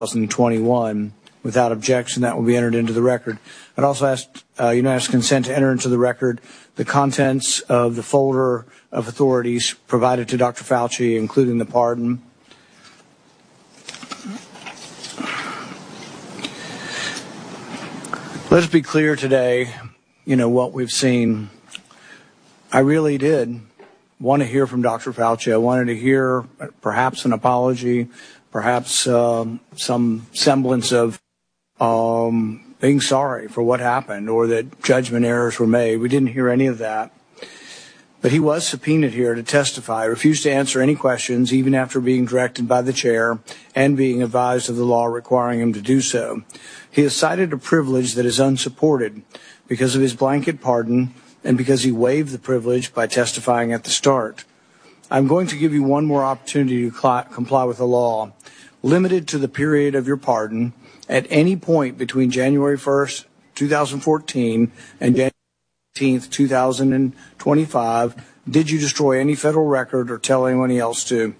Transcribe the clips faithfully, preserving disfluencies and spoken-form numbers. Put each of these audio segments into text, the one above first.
twenty twenty-one. Without objection, that will be entered into the record. I'd also ask uh, unanimous consent to enter into the record the contents of the folder of authorities provided to Doctor Fauci, including the pardon. Let's be clear today, you know, what we've seen. I really did want to hear from Doctor Fauci. I wanted to hear perhaps an apology, perhaps um, some semblance of um, being sorry for what happened or that judgment errors were made. We didn't hear any of that. But he was subpoenaed here to testify, refused to answer any questions, even after being directed by the chair and being advised of the law requiring him to do so. He has cited a privilege that is unsupported because of his blanket pardon and because he waived the privilege by testifying at the start. I'm going to give you one more opportunity to cl- comply with the law, limited to the period of your pardon. At any point between January first, twenty fourteen and January eighteenth, twenty twenty-five, did you destroy any federal record or tell anyone else to?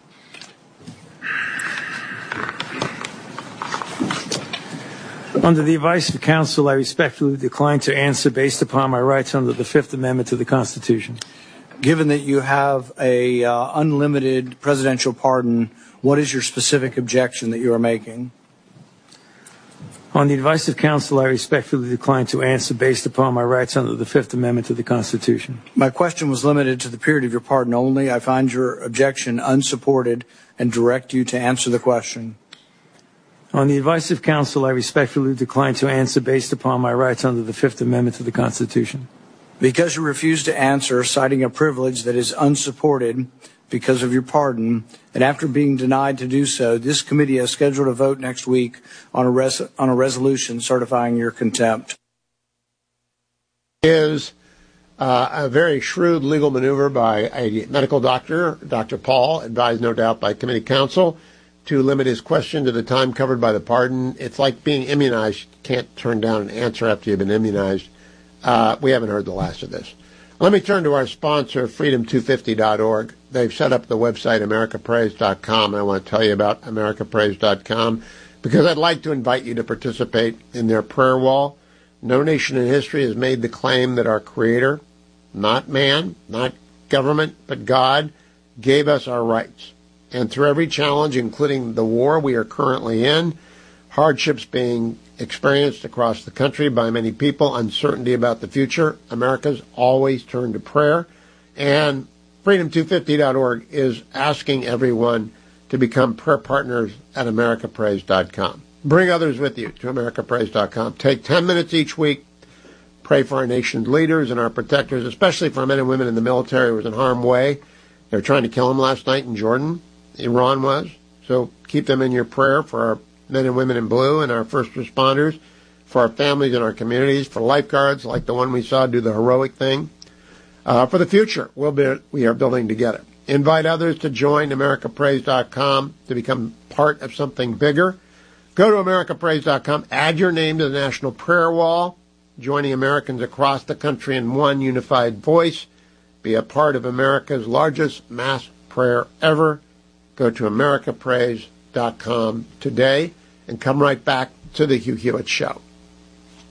Under the advice of counsel, I respectfully decline to answer based upon my rights under the Fifth Amendment to the Constitution. Given that you have a uh, unlimited presidential pardon, what is your specific objection that you are making? On the advice of counsel, I respectfully decline to answer based upon my rights under the Fifth Amendment to the Constitution. My question was limited to the period of your pardon only. I find your objection unsupported and direct you to answer the question. On the advice of counsel, I respectfully decline to answer based upon my rights under the Fifth Amendment to the Constitution. Because you refuse to answer, citing a privilege that is unsupported because of your pardon, and after being denied to do so, this committee has scheduled a vote next week on a, res- on a resolution certifying your contempt. Is uh, a very shrewd legal maneuver by a medical doctor, Doctor Paul, advised no doubt by committee counsel, to limit his question to the time covered by the pardon. It's like being immunized. You can't turn down an answer after you've been immunized. Uh, we haven't heard the last of this. Let me turn to our sponsor, freedom two fifty dot org. They've set up the website america praise dot com. I want to tell you about america praise dot com because I'd like to invite you to participate in their prayer wall. No nation in history has made the claim that our Creator, not man, not government, but God, gave us our rights. And through every challenge, including the war we are currently in, hardships being experienced across the country by many people, uncertainty about the future, America's always turned to prayer. And freedom two fifty dot org is asking everyone to become prayer partners at america praise dot com. Bring others with you to america praise dot com. Take ten minutes each week. Pray for our nation's leaders and our protectors, especially for our men and women in the military who was in harm's way. They were trying to kill them last night in Jordan. Iran was. So keep them in your prayer for our men and women in blue and our first responders, for our families and our communities, for lifeguards like the one we saw do the heroic thing. Uh, for the future, we'll be, we are building together. Invite others to join america praise dot com to become part of something bigger. Go to america praise dot com, add your name to the National Prayer Wall, joining Americans across the country in one unified voice. Be a part of America's largest mass prayer ever. Go to america praise dot com today and come right back to the Hugh Hewitt Show.